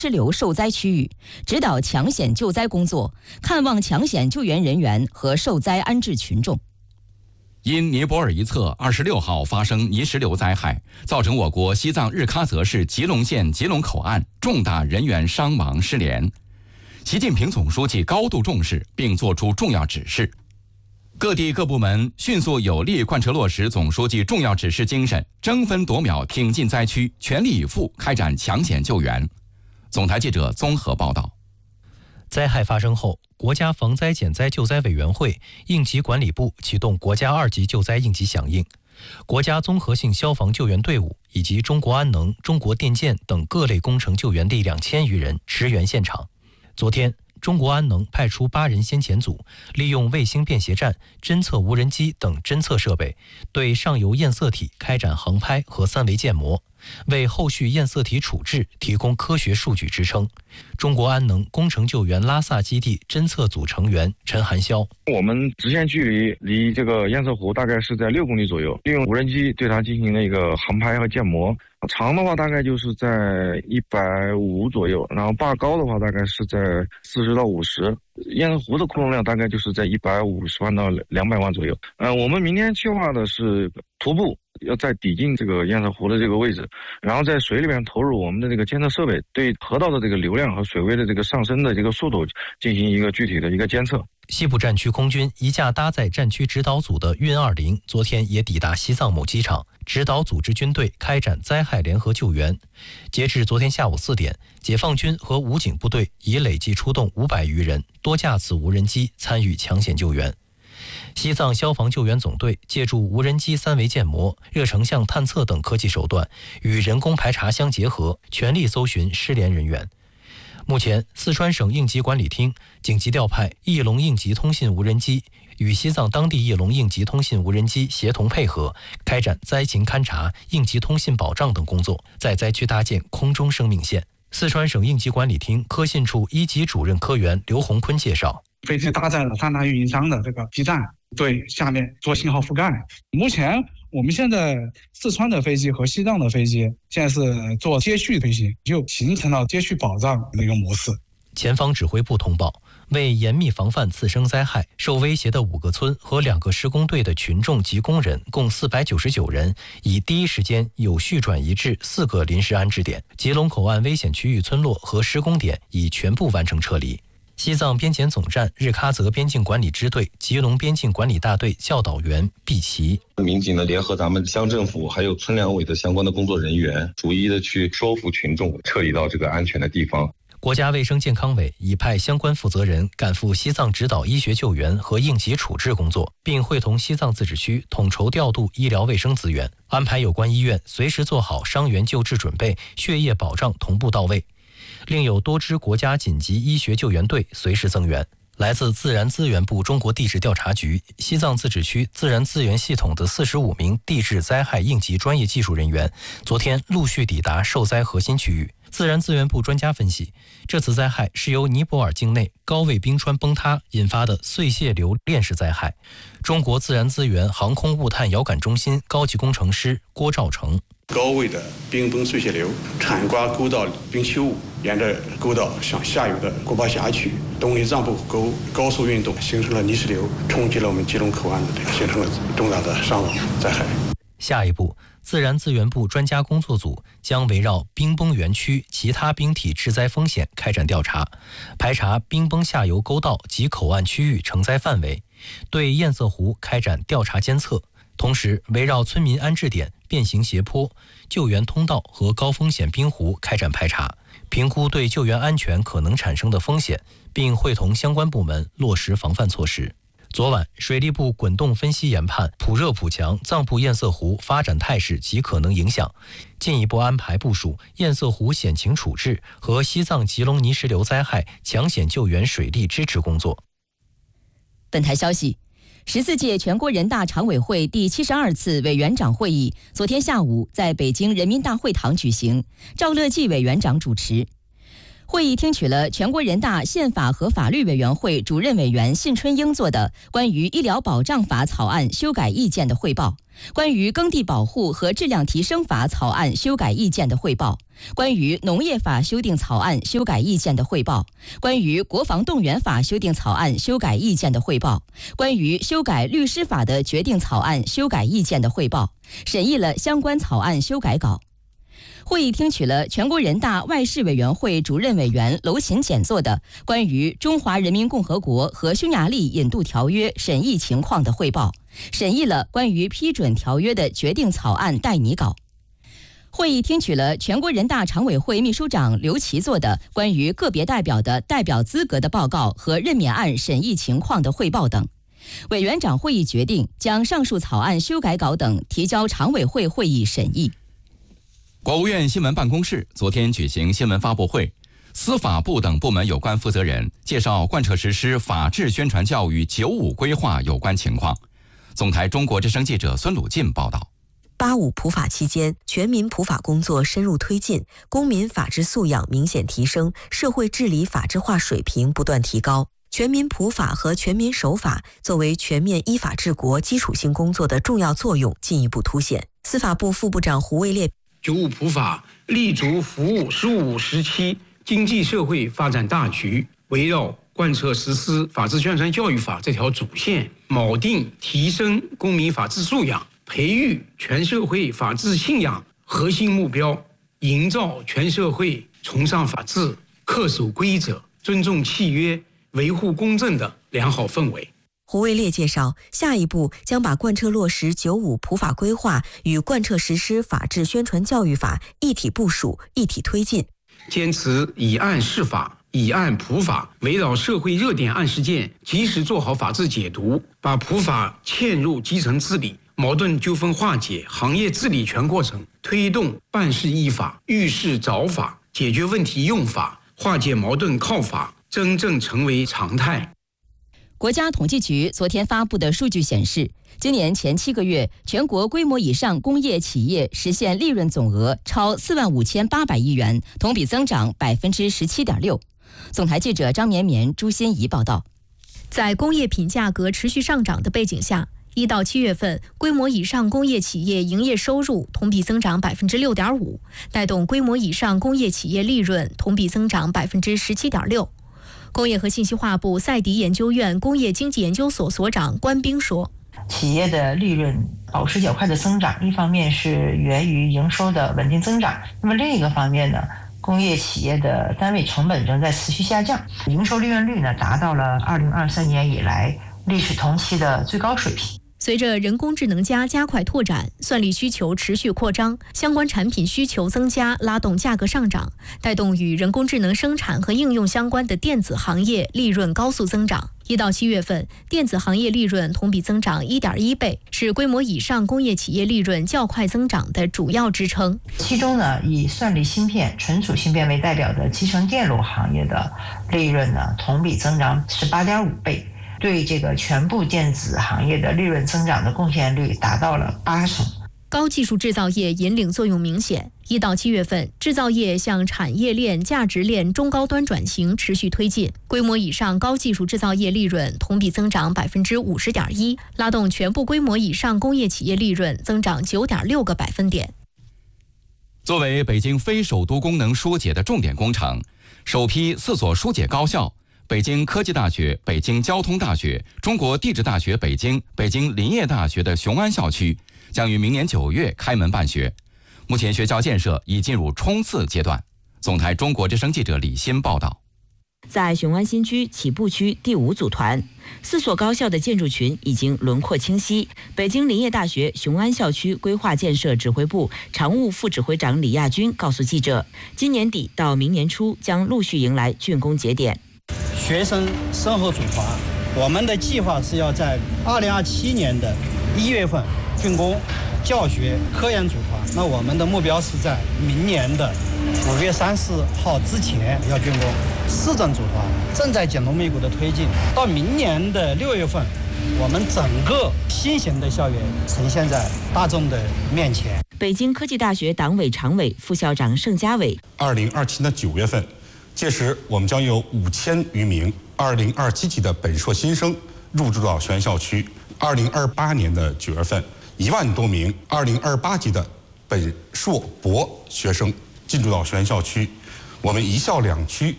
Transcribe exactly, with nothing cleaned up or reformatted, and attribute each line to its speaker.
Speaker 1: 支流受灾区域，指导抢险救灾工作，看望抢险救援人员和受灾安置群众。
Speaker 2: 因尼泊尔一侧二十六号发生泥石流灾害，造成我国西藏日喀则市吉隆县吉隆口岸重大人员伤亡失联。习近平总书记高度重视，并作出重要指示。各地各部门迅速有力贯彻落实总书记重要指示精神，争分夺秒挺进灾区，全力以赴开展抢险救援。总台记者综合报道。
Speaker 3: 灾害发生后，国家防灾减灾救灾委员会、应急管理部启动国家二级救灾应急响应，国家综合性消防救援队伍以及中国安能、中国电建等各类工程救援力两千余人驰援现场。昨天，中国安能派出八人先遣组，利用卫星便携站、侦测无人机等侦测设备，对上游验色体开展航拍和三维建模，为后续验色体处置提供科学数据支撑。中国安能工程救援拉萨基地侦测组成员陈寒霄：
Speaker 4: 我们直线距离离这个验色湖大概是在六公里左右，利用无人机对它进行了一个航拍和建模。长的话大概就是在一百五左右，然后坝高的话大概是在四十到五十，验色湖的库容量大概就是在一百五十万到两百万左右。呃，我们明天计划的是徒步要再抵近这个验色湖的这个位置，然后在水里面投入我们的这个监测设备，对河道的这个流量和水位的这个上升的这个速度进行一个具体的一个监测。
Speaker 3: 西部战区空军一架搭载战区指导组的运二零昨天也抵达西藏某机场，指导组织军队开展灾害联合救援。截至昨天下午四点，解放军和武警部队已累计出动五百余人，多架次无人机参与抢险救援。西藏消防救援总队借助无人机三维建模、热成像探测等科技手段，与人工排查相结合，全力搜寻失联人员。目前，四川省应急管理厅紧急调派翼龙应急通信无人机，与西藏当地翼龙应急通信无人机协同配合，开展灾情勘察、应急通信保障等工作，在灾区搭建空中生命线。四川省应急管理厅科信处一级主任科员刘洪坤介绍：
Speaker 5: 飞机搭载了三大运营商的这个基站，对下面做信号覆盖。目前我们现在四川的飞机和西藏的飞机现在是做接续飞行，就形成了接续保障的一个模式。
Speaker 3: 前方指挥部通报，为严密防范次生灾害，受威胁的五个村和两个施工队的群众及工人共四百九十九人，已第一时间有序转移至四个临时安置点。吉隆口岸危险区域村落和施工点已全部完成撤离。西藏边检总站日喀则边境管理支队吉隆边境管理大队教导员毕奇：
Speaker 6: 民警呢联合咱们乡政府还有村两委的相关的工作人员，逐一的去说服群众撤离到这个安全的地方。
Speaker 3: 国家卫生健康委已派相关负责人赶赴西藏指导医学救援和应急处置工作，并会同西藏自治区统筹调度医疗卫生资源，安排有关医院随时做好伤员救治准备，血液保障同步到位。另有多支国家紧急医学救援队随时增援。来自自然资源部中国地质调查局、西藏自治区自然资源系统的四十五名地质灾害应急专业技术人员，昨天陆续抵达受灾核心区域。自然资源部专家分析，这次灾害是由尼泊尔境内高位冰川崩塌引发的碎屑流链式灾害。中国自然资源航空物探遥感中心高级工程师郭兆成：
Speaker 7: 高位的冰崩碎屑流铲刮沟道冰丘物，沿着沟道向下游的果巴峡区东里藏布湖沟高速运动，形成了泥石流，冲击了我们吉隆口岸的这个，形成了重大的伤亡灾害。
Speaker 3: 下一步，自然资源部专家工作组将围绕冰崩园区其他冰体致灾风险开展调查，排查冰崩下游沟道及口岸区域承灾范围，对堰塞湖开展调查监测，同时围绕村民安置点、变形斜坡、救援通道和高风险冰湖开展排查，评估对救援安全可能产生的风险，并会同相关部门落实防范措施。昨晚，水利部滚动分析研判普热普强藏布堰塞湖发展态势及可能影响，进一步安排部署堰塞湖险情处置和西藏吉隆泥石流灾害抢险救援水利支持工作。
Speaker 1: 本台消息，十四届全国人大常委会第七十二次委员长会议昨天下午在北京人民大会堂举行，赵乐际委员长主持。 会议听取了全国人大宪法和法律委员会主任委员信春英作的关于医疗保障法草案修改意见的汇报，关于耕地保护和质量提升法草案修改意见的汇报，关于农业法修订草案修改意见的汇报，关于国防动员法修订草案修改意见的汇报，关于修改律师法的决定草案修改意见的汇报，审议了相关草案修改稿。会议听取了全国人大外事委员会主任委员娄勤简作的关于中华人民共和国和匈牙利引渡条约审议情况的汇报，审议了关于批准条约的决定草案待拟稿。会议听取了全国人大常委会秘书长刘奇作的关于个别代表的代表资格的报告和任免案审议情况的汇报等。委员长会议决定将上述草案修改稿等提交常委会会议审议。
Speaker 2: 国务院新闻办公室昨天举行新闻发布会，司法部等部门有关负责人介绍贯彻实施法治宣传教育九五规划有关情况。总台中国之声记者孙鲁进报道。
Speaker 8: 八五普法期间，全民普法工作深入推进，公民法治素养明显提升，社会治理法治化水平不断提高。全民普法和全民守法作为全面依法治国基础性工作的重要作用进一步凸显。司法部副部长胡卫烈，
Speaker 9: 九五普法立足服务十五时期经济社会发展大局，围绕贯彻实施法治宣传教育法这条主线，锚定提升公民法治素养、培育全社会法治信仰核心目标，营造全社会崇尚法治、恪守规则、尊重契约、维护公正的良好氛围。
Speaker 8: 胡卫烈介绍，下一步将把贯彻落实九五普法规划与贯彻实施法治宣传教育法一体部署、一体推进，
Speaker 9: 坚持以案释法、以案普法，围绕社会热点案事件及时做好法治解读，把普法嵌入基层治理、矛盾纠纷化解、行业治理全过程，推动办事依法、遇事找法、解决问题用法、化解矛盾靠法，真正成为常态。
Speaker 1: 国家统计局昨天发布的数据显示，今年前七个月，全国规模以上工业企业实现利润总额超四万五千八百亿元，同比增长百分之十七点六。总台记者张绵绵、朱欣怡报道。
Speaker 10: 在工业品价格持续上涨的背景下，一到七月份，规模以上工业企业营业收入同比增长百分之六点五，带动规模以上工业企业利润同比增长百分之十七点六。工业和信息化部赛迪研究院工业经济研究所所长关兵说，
Speaker 11: 企业的利润保持较快的增长，一方面是源于营收的稳定增长，那么另一个方面呢，工业企业的单位成本正在持续下降，营收利润率呢达到了二零二三年以来历史同期的最高水平。
Speaker 10: 随着人工智能加加快拓展，算力需求持续扩张，相关产品需求增加，拉动价格上涨，带动与人工智能生产和应用相关的电子行业利润高速增长。一到七月份，电子行业利润同比增长一点一倍，是规模以上工业企业利润较快增长的主要支撑。
Speaker 11: 其中呢，以算力芯片、存储芯片为代表的集成电路行业的利润呢，同比增长十八点五倍。对这个全部电子行业的利润增长的贡献率达到了八成。
Speaker 10: 高技术制造业引领作用明显，一到七月份，制造业向产业链、价值链中高端转型持续推进，规模以上高技术制造业利润同比增长百分之五十点一，拉动全部规模以上工业企业利润增长九点六个百分点。
Speaker 2: 作为北京非首都功能疏解的重点工程，首批四所疏解高校。北京科技大学、北京交通大学、中国地质大学北京、北京林业大学的雄安校区将于明年九月开门办学。目前学校建设已进入冲刺阶段。总台中国之声记者李欣报道。
Speaker 12: 在雄安新区起步区第五组团，四所高校的建筑群已经轮廓清晰。北京林业大学雄安校区规划建设指挥部常务副指挥长李亚军告诉记者，今年底到明年初将陆续迎来竣工节点。
Speaker 13: 学生生活组团，我们的计划是要在二零二七年的一月份竣工教学科研组团，那我们的目标是在明年的五月三十号之前要竣工。市政组团正在紧锣密鼓的推进，到明年的六月份，我们整个新型的校园呈现在大众的面前。
Speaker 12: 北京科技大学党委常委、副校长盛家伟，
Speaker 14: 二零二七年九月份届时我们将有五千余名二零二七级的本硕新生入驻到学院校区。二零二八年的九月份，一万多名二零二八级的本硕博学生进驻到学院校区。我们一校两区